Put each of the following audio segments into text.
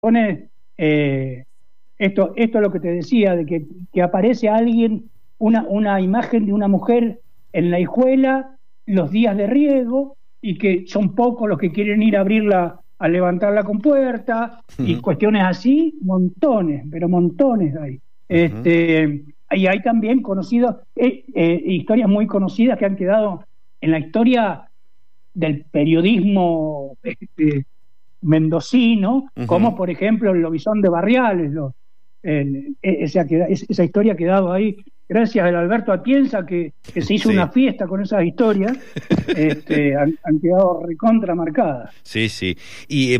pone esto es lo que te decía, de que aparece alguien, una imagen de una mujer en la hijuela, los días de riego, y que son pocos los que quieren ir a abrirla, a levantar la compuerta, y cuestiones así, montones, pero montones hay. Y hay también conocidos, historias muy conocidas que han quedado en la historia del periodismo mendocino, como por ejemplo el lobizón de Barriales. Esa historia ha quedado ahí gracias al Alberto Atienza, que se hizo una fiesta con esas historias. Han quedado recontra marcadas. Sí. Y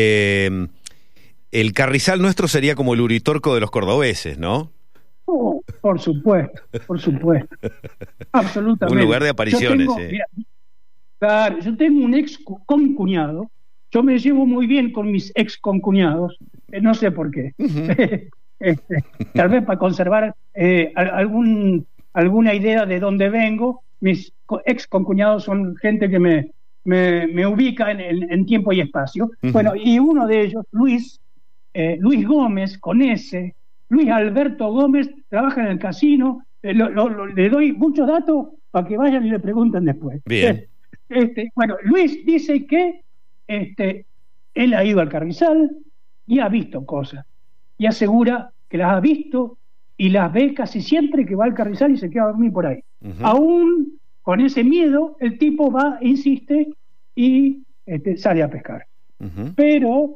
el Carrizal nuestro sería como el Uritorco de los cordobeses, ¿no? Por supuesto. Absolutamente. Un lugar de apariciones. Yo tengo un ex concuñado. Yo me llevo muy bien con mis ex concuñados, no sé por qué. Tal vez para conservar alguna idea de dónde vengo. Mis ex concuñados son gente que me ubica en tiempo y espacio. Bueno, y uno de ellos, Luis Gómez, con S, Luis Alberto Gómez, trabaja en el casino. Le doy muchos datos para que vayan y le pregunten después. Bien. Bueno, Luis dice que él ha ido al Carrizal y ha visto cosas, y asegura que las ha visto y las ve casi siempre que va al Carrizal y se queda a dormir por ahí. Aún con ese miedo, el tipo va, insiste y sale a pescar. Pero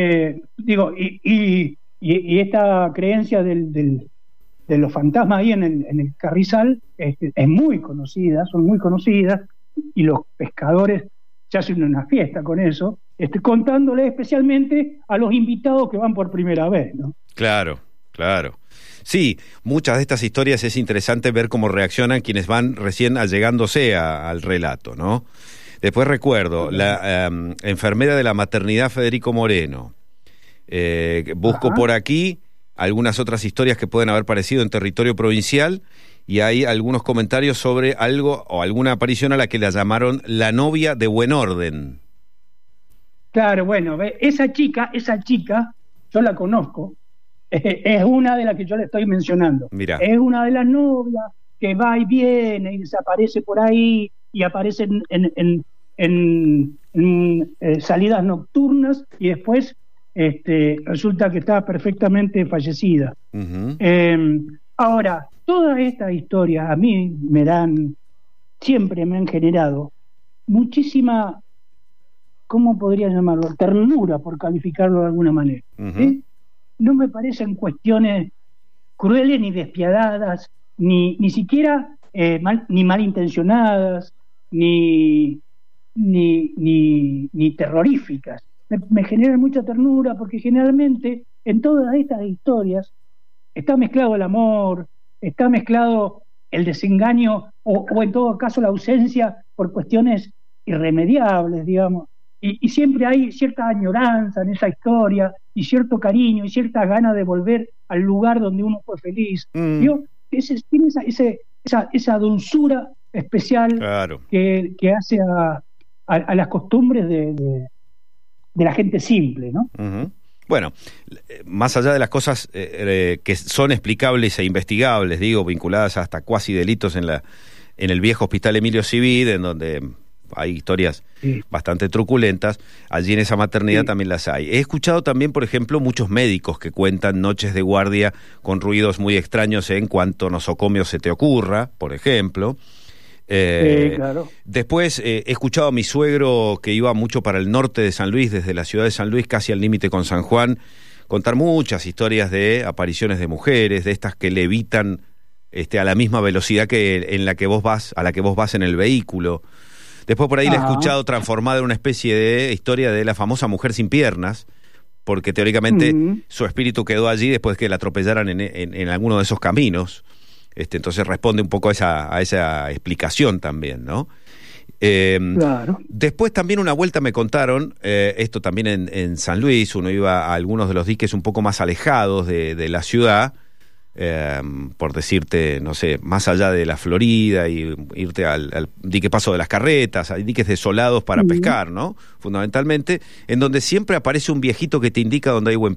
y esta creencia de los fantasmas ahí en el Carrizal es muy conocida, son muy conocidas, y los pescadores se hacen una fiesta con eso, contándole especialmente a los invitados que van por primera vez, ¿no? Claro. Sí, muchas de estas historias es interesante ver cómo reaccionan quienes van recién allegándose al relato, ¿no? Después recuerdo la enfermera de la maternidad Federico Moreno. Busco por aquí algunas otras historias que pueden haber aparecido en territorio provincial, y hay algunos comentarios sobre algo o alguna aparición a la que la llamaron la novia de buen orden. Claro, bueno, esa chica, yo la conozco, es una de las que yo le estoy mencionando. Mirá. Es una de las novias que va y viene y desaparece por ahí, y aparece en salidas nocturnas, y después resulta que está perfectamente fallecida. Ahora, todas estas historias a mí siempre me han generado muchísima, ¿cómo podría llamarlo? Ternura, por calificarlo de alguna manera. No me parecen cuestiones crueles ni despiadadas, ni siquiera ni malintencionadas, ni terroríficas. Me generan mucha ternura, porque generalmente en todas estas historias está mezclado el amor, está mezclado el desengaño, o en todo caso la ausencia por cuestiones irremediables, digamos. Y siempre hay cierta añoranza en esa historia, y cierto cariño, y cierta gana de volver al lugar donde uno fue feliz. Tiene esa dulzura especial, claro, que hace a las costumbres de la gente simple, ¿no? Bueno, más allá de las cosas que son explicables e investigables, vinculadas hasta cuasi delitos en el viejo hospital Emilio Civit, en donde hay historias bastante truculentas, allí en esa maternidad también las hay. He escuchado también, por ejemplo, muchos médicos que cuentan noches de guardia con ruidos muy extraños en cuanto nosocomio se te ocurra, por ejemplo. Claro. Después he escuchado a mi suegro, que iba mucho para el norte de San Luis, desde la ciudad de San Luis casi al límite con San Juan, contar muchas historias de apariciones de mujeres, de estas que levitan a la misma velocidad a la que vos vas en el vehículo. Después por ahí le he escuchado transformada en una especie de historia de la famosa mujer sin piernas, porque teóricamente su espíritu quedó allí después que la atropellaran en alguno de esos caminos. Entonces responde un poco a esa explicación también, ¿no? Claro. Después también una vuelta me contaron, esto también en San Luis, uno iba a algunos de los diques un poco más alejados de la ciudad, por decirte, no sé, más allá de la Florida y irte al dique Paso de las Carretas, hay diques desolados para pescar, ¿no? Fundamentalmente, en donde siempre aparece un viejito que te indica dónde hay buen